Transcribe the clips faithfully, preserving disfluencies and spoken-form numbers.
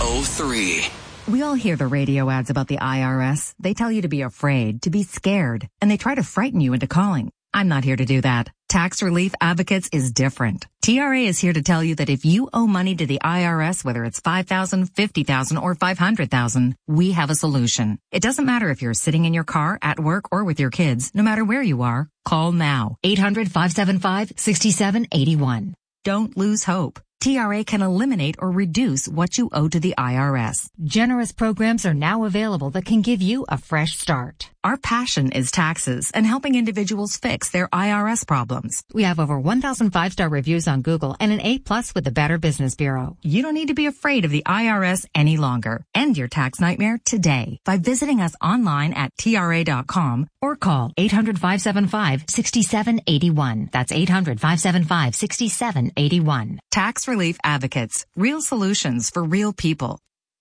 oh three. We all hear the radio ads about the I R S. They tell you to be afraid, to be scared, and they try to frighten you into calling. I'm not here to do that. Tax Relief Advocates is different. T R A is here to tell you that if you owe money to the I R S, whether it's five thousand dollars, fifty thousand dollars, or five hundred thousand dollars, we have a solution. It doesn't matter if you're sitting in your car, at work, or with your kids. No matter where you are, call now. eight hundred, five seven five, six seven eight one. Don't lose hope. T R A can eliminate or reduce what you owe to the I R S. Generous programs are now available that can give you a fresh start. Our passion is taxes and helping individuals fix their I R S problems. We have over one thousand five-star reviews on Google and an A plus with the Better Business Bureau. You don't need to be afraid of the I R S any longer. End your tax nightmare today by visiting us online at T R A dot com or call eight hundred, five seven five, six seven eight one. That's eight hundred, five seven five, six seven eight one. Tax Relief Advocates. Real solutions for real people.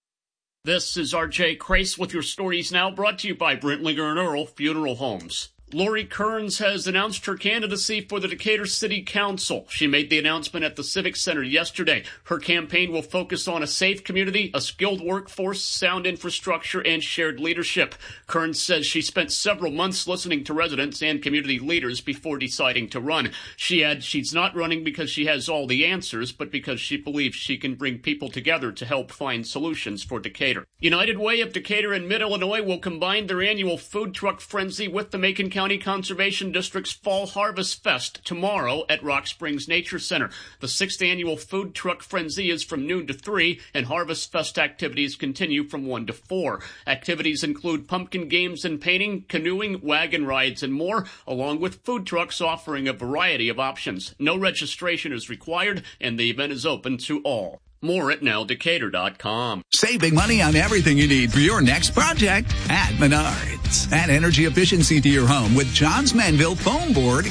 This is R J Crace with your stories now, brought to you by Brentlinger and Earl Funeral Homes. Lori Kearns has announced her candidacy for the Decatur City Council. She made the announcement at the Civic Center yesterday. Her campaign will focus on a safe community, a skilled workforce, sound infrastructure, and shared leadership. Kearns says she spent several months listening to residents and community leaders before deciding to run. She adds she's not running because she has all the answers, but because she believes she can bring people together to help find solutions for Decatur. United Way of Decatur and Mid-Illinois will combine their annual food truck frenzy with the Macon County County Conservation District's Fall Harvest Fest tomorrow at Rock Springs Nature Center. The sixth annual Food Truck Frenzy is from noon to three, and Harvest Fest activities continue from one to four. Activities include pumpkin games and painting, canoeing, wagon rides, and more, along with food trucks offering a variety of options. No registration is required, and the event is open to all. More at now decatur dot com. Saving money on everything you need for your next project at Menards. Add energy efficiency to your home with Johns Manville Foam Board